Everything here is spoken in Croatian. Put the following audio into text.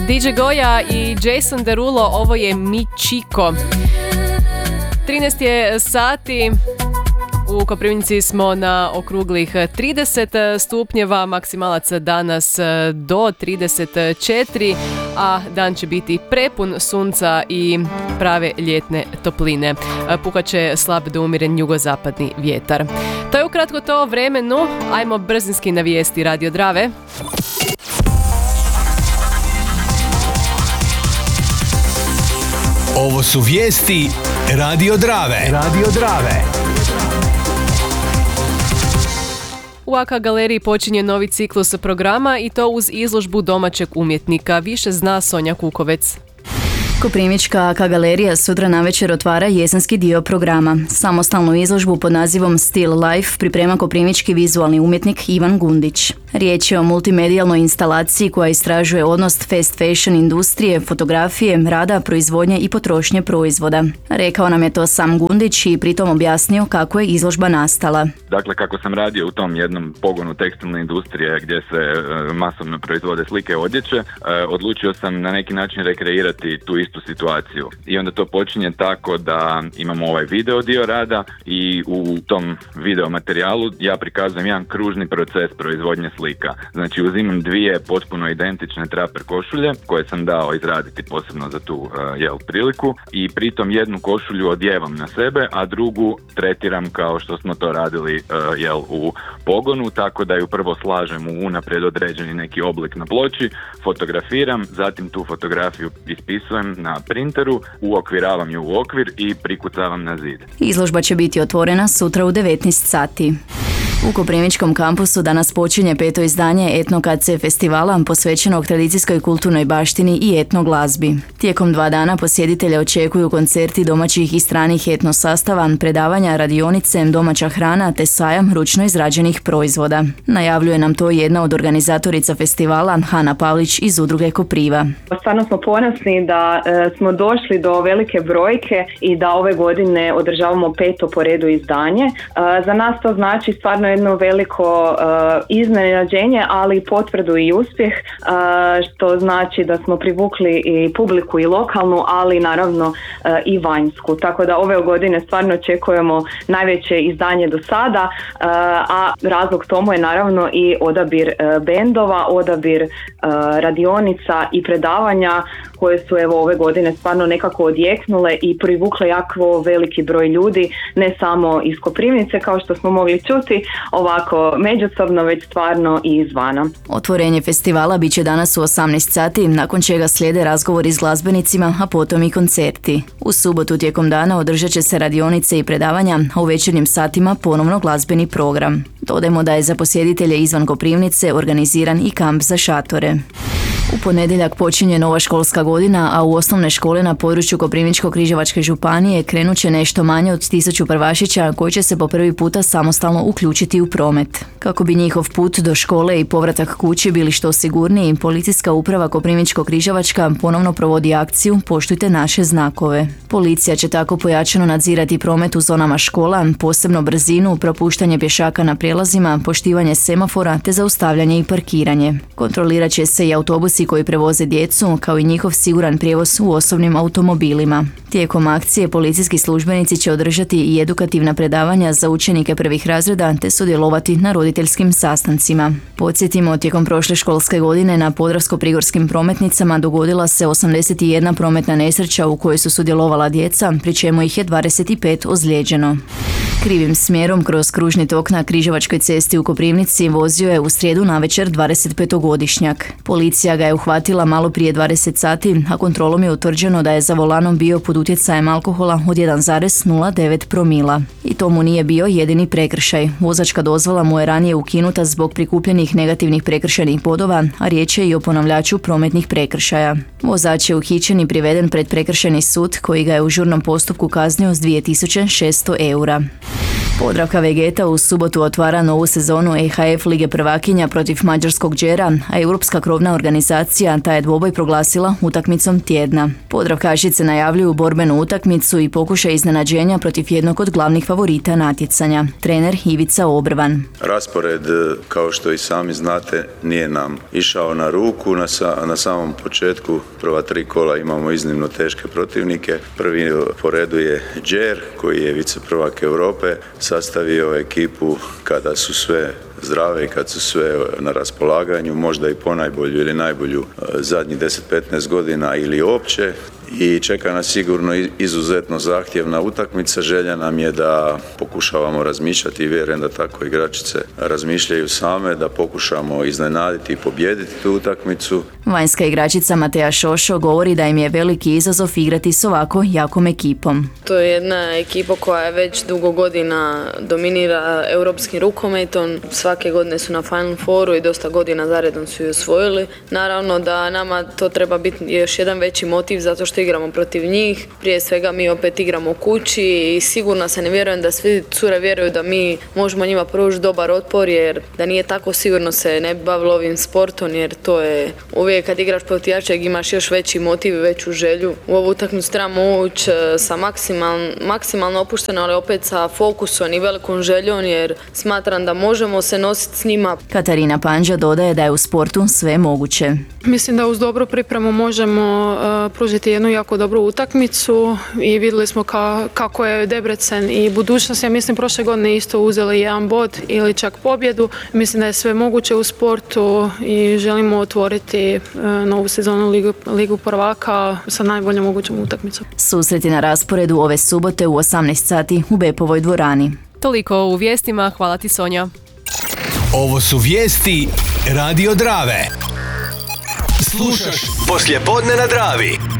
DJ Goja i Jason Derulo, ovo je Mi Chico. 13 je sati, u Koprivnici smo na okruglih 30 stupnjeva, maksimalac danas do 34, a dan će biti prepun sunca i prave ljetne topline. Puhaće slab do umiren jugozapadni vjetar. To je ukratko to o vremenu, ajmo brzinski na vijesti Radio Drave. Ovo su vijesti Radio Drave. Radio Drave. U AK galeriji počinje novi ciklus programa i to uz izložbu domaćeg umjetnika. Više zna Sonja Kukovec. Koprivnička AK galerija sutra navečer otvara jesenski dio programa. Samostalnu izložbu pod nazivom Still Life priprema koprivnički vizualni umjetnik Ivan Gundić. Riječ je o multimedijalnoj instalaciji koja istražuje odnos fast fashion industrije, fotografije, rada, proizvodnje i potrošnje proizvoda. Rekao nam je to sam Gundić i pritom objasnio kako je izložba nastala. Dakle, kako sam radio u tom jednom pogonu tekstilne industrije gdje se masovno proizvode slike odjeće, odlučio sam na neki način rekreirati tu istu situaciju. I onda to počinje tako da imamo ovaj video dio rada i u tom video materijalu ja prikazujem jedan kružni proces proizvodnje slika. Znači uzimam dvije potpuno identične traper košulje koje sam dao izraditi posebno za tu priliku i pritom jednu košulju odjevam na sebe, a drugu tretiram kao što smo to radili u pogonu, tako da ju prvo slažem u unaprijed određeni neki oblik na ploči, fotografiram, zatim tu fotografiju ispisujem na printeru, uokviravam ju u okvir i prikucavam na zid. Izložba će biti otvorena sutra u 19 sati. U Koprivničkom kampusu danas počinje 5. izdanje Etno KC festivala posvećenog tradicijskoj kulturnoj baštini i etno glazbi. Tijekom 2 dana posjetitelje očekuju koncerti domaćih i stranih etno sastava, predavanja, radionice, domaća hrana te sajam ručno izrađenih proizvoda. Najavljuje nam to jedna od organizatorica festivala, Hana Pavlić iz udruge Kopriva. Stvarno smo ponosni da smo došli do velike brojke i da ove godine održavamo 5. po redu izdanje. Za nas to znači stvarno jedno veliko iznenađenje, ali i potvrdu i uspjeh, što znači da smo privukli i publiku i lokalnu, ali naravno i vanjsku. Tako da ove godine stvarno očekujemo najveće izdanje do sada, a razlog tomu je naravno i odabir bendova, odabir radionica i predavanja koje su ove godine stvarno nekako odjeknule i privukle jako veliki broj ljudi, ne samo iz Koprivnice kao što smo mogli čuti, ovako međusobno, već stvarno i izvana. Otvorenje festivala bit će danas u 18 sati, nakon čega slijede razgovori s glazbenicima, a potom i koncerti. U subotu tijekom dana održat će se radionice i predavanja, a u večernjim satima ponovno glazbeni program. Dodajmo da je za posjetitelje izvan Koprivnice organiziran i kamp za šatore. U ponedjeljak počinje nova školska godina, a u osnovne škole na području Koprivničko-križevačke županije krenut će nešto manje od 1000 prvašića koji će se po prvi puta samostalno uključiti u promet. Kako bi njihov put do škole i povratak kući bili što sigurniji, Policijska uprava Koprivničko-križevačka ponovno provodi akciju Poštujte naše znakove. Policija će tako pojačano nadzirati promet u zonama škola, posebno brzinu, propuštanje pješaka na prijelazima, poštivanje semafora te zaustavljanje i parkiranje. Kontrolirat će se i autobusi koji prevoze djecu, kao i njihov siguran prijevoz u osobnim automobilima. Tijekom akcije policijski službenici će održati i edukativna predavanja za učenike prvih razreda te sudjelovati na roditeljskim sastancima. Podsjetimo, tijekom prošle školske godine na podravsko-prigorskim prometnicama dogodila se 81 prometna nesreća u kojoj su sudjelovala djeca, pri čemu ih je 25 ozlijeđeno. Krivim smjerom kroz kružni tok na Križevačkoj cesti u Koprivnici vozio je u srijedu navečer 25-godišnjak. Policija ga je uhvatila malo prije 20 sati, a kontrolom je utvrđeno da je za volanom bio pod utjecajem alkohola od 1,09 promila. I to mu nije bio jedini prekršaj. Vozačka dozvola mu je ranije ukinuta zbog prikupljenih negativnih prekršajnih bodova, a riječ je i o ponavljaču prometnih prekršaja. Vozač je uhićen i priveden pred prekršajni sud koji ga je u žurnom postupku kaznio s 2600 eura. Podravka Vegeta u subotu otvara novu sezonu EHF Lige prvakinja protiv mađarskog Đera, a Europska krovna organizacija taj je dvoboj proglasila utakmicom tjedna. Podravkašice najavljuju borbenu utakmicu i pokušaj iznenađenja protiv jednog od glavnih favorita natjecanja, trener Ivica Obrvan. Raspored, kao što i sami znate, nije nam išao na ruku. Na samom početku prva 3 kola imamo iznimno teške protivnike. Prvi po redu je Đer, koji je viceprvak Europe, sastavio ekipu kada su sve zdrave i kad su sve na raspolaganju, možda i ponajbolju ili najbolju zadnjih 10-15 godina ili uopće. I čeka nas sigurno izuzetno zahtjevna utakmica. Želja nam je da pokušavamo razmišljati i vjerujem da tako igračice razmišljaju same, da pokušamo iznenaditi i pobijediti tu utakmicu. Vanjska igračica Mateja Šošo govori da im je veliki izazov igrati s ovako jakom ekipom. To je jedna ekipa koja je već dugo godina dominira europskim rukometom. Svake godine su na Final Fouru i dosta godina zaredom su ju osvojili. Naravno da nama to treba biti još jedan veći motiv zato što igramo protiv njih. Prije svega mi opet igramo kući i sigurno se ne vjerujem da svi cure vjeruju da mi možemo njima pružiti dobar otpor, jer da nije tako sigurno se ne bi bavilo ovim sportom, jer to je uvijek kad igraš protiv jačeg imaš još veći motiv i veću želju. U ovu utakmicu trebamo ući sa maksimalno opušteno, ali opet sa fokusom i velikom željom, jer smatram da možemo se nositi s njima. Katarina Panđa dodaje da je u sportu sve moguće. Mislim da uz dobru pripremu možemo pružiti jednu jako dobru utakmicu i vidjeli smo kako je Debrecen i budućnost, ja mislim prošle godine isto uzeli jedan bod ili čak pobjedu. Mislim da je sve moguće u sportu i želimo otvoriti novu sezonu Ligu prvaka sa najboljom mogućom utakmicom. Susreti na rasporedu ove subote u 18 sati u Bepovoj dvorani. Toliko u vijestima, hvala ti Sonja. Ovo su vijesti Radio Drave. Slušaš poslijepodne na Dravi.